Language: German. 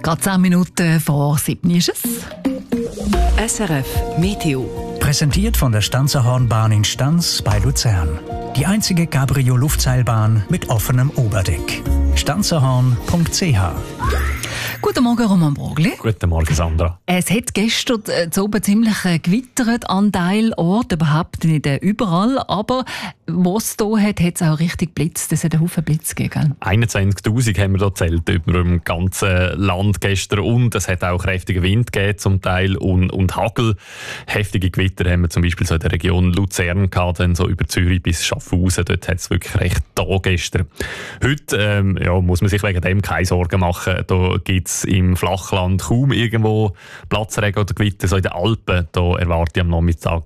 Gerade 10 Minuten vor 7 ist es. SRF Meteo. Präsentiert von der Stanzerhornbahn in Stanz bei Luzern. Die einzige Cabrio-Luftseilbahn mit offenem Oberdeck. stanzerhorn.ch. Guten Morgen, Roman Brogli. Guten Morgen, Sandra. Es hat gestern zu oben ziemlich gewittert an Teilorten, überhaupt nicht überall, aber wo es hier hat es auch richtig blitzt. Es hat einen Haufen Blitz gegeben. 21'000 haben wir hier gezählt über dem ganzen Land gestern und es hat auch kräftigen Wind gegeben zum Teil und Hagel. Heftige Gewitter haben wir zum Beispiel so in der Region Luzern gehabt, dann so über Zürich bis Schaffhausen. Dort hat es wirklich recht da gestern. Heute muss man sich wegen dem keine Sorgen machen. Da gibt es im Flachland kaum irgendwo Platzregen oder Gewitter. So in den Alpen, da erwarte ich am Nachmittag